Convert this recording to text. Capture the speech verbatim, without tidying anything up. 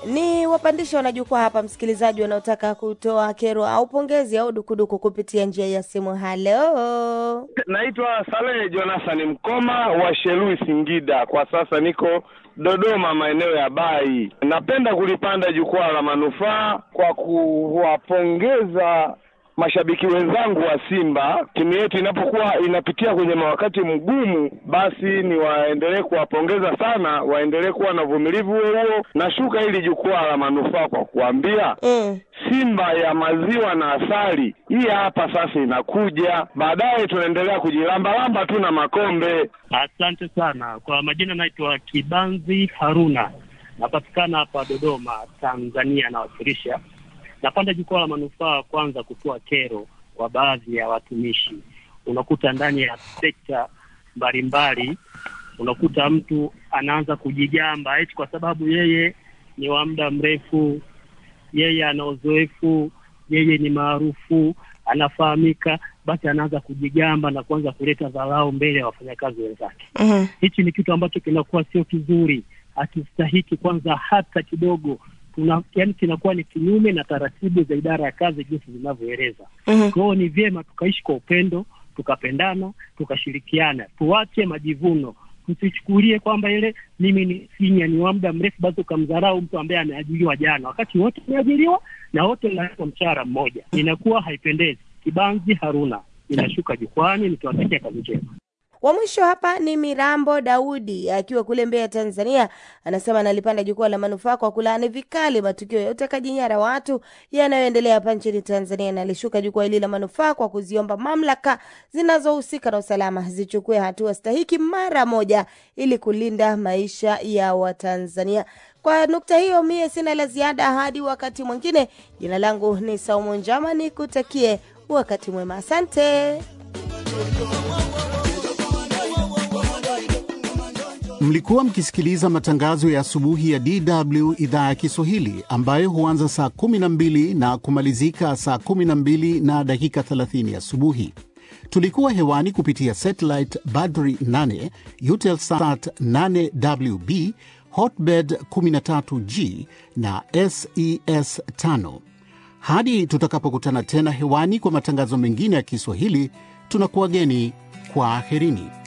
Ni wapandisha wanajukwaa hapa, msikilizaji wanaotaka kutoa kero au pongezi au dukuduku kupitia njia ya simu. Hello. Naitwa Saleh Jonathan Mkoma wa Shelui Singida. Kwa sasa niko Dodoma maeneo ya Bai. Napenda kulipanda jukwaa la manufaa kwa kuwapongeza mashabiki wenzangu wa Simba. Timu yetu inapokuwa inapitia kwenye wakati mgumu, basi ni waendelee kuwapongeza sana, waendelee kuwa na uvumilivu huo. Nashuka hili jukwaa la manufaa kwa kuambia mm. Simba ya maziwa na asali hii hapa sasa inakuja, baadaye tunaendelea kujilamba-lamba tu na makombe. Asante sana. Kwa majina naitwa Kibanzi Haruna, napatikana hapa Dodoma, Tanzania, nawakilisha. Napanda jukwaa la manufaa kwanza kutoa kero kwa baadhi ya watumishi. Unakuta ndani ya sekta mbalimbali, unakuta mtu anaanza kujigamba eti kwa sababu yeye ni wa muda mrefu, yeye ana uzoefu, yeye ni maarufu, anafahamika, basi anaanza kujigamba na kuanza kuleta dharau mbele ya wafanyakazi wenzake. Uh-huh. Hichi ni kitu ambacho kinakuwa sio kizuri, hakistahiki kwanza hata kidogo. Tuna, yani kinakuwa ni kinyume na taratibu za idara ya kazi jinsi zinavyoeleza. Uh-huh. Kwa hiyo ni vyema tukaishi kwa upendo, tukapendana, tukashirikiana. Tuache majivuno. Tusichukulie kwamba ile mimi ni senior, ni wa muda mrefu, basi ukamdharau mtu ambaye ameajiriwa jana, wakati wote wameajiriwa na wote wanalipwa mshahara mmoja. Inakuwa haipendezi. Kibanzi Haruna, ninashuka jukwani nikiwatakia kazi njema. Wa mwisho hapa ni Mirambo Daudi akiwa kule Mbeya, Tanzania. Anasema analipanda jukwaa la manufaa kwa kulaani vikali matukio ya utekaji nyara watu yanayoendelea hapa nchini Tanzania, na alishuka jukwaa hili la manufaa kwa kuziomba mamlaka zinazohusika na usalama zichukue hatua stahiki mara moja ili kulinda maisha ya Watanzania. Kwa nukta hiyo mie sina la ziada hadi wakati mwingine. Jina langu ni Saumu Njama, nikutakie wakati mwema. Asante. Mlikuwa mkisikiliza matangazo ya asubuhi ya D W idhaa ya Kiswahili ambayo huanza saa kumi na mbili na kumalizika saa kumi na mbili na dakika thelathini asubuhi. Tulikuwa hewani kupitia satellite Badri nane, Eutelsat nane W B, Hotbird kumi na tatu G na S E S tano. Hadi tutakapokutana tena hewani kwa matangazo mengine ya Kiswahili, tunakuwageni kwa aherini.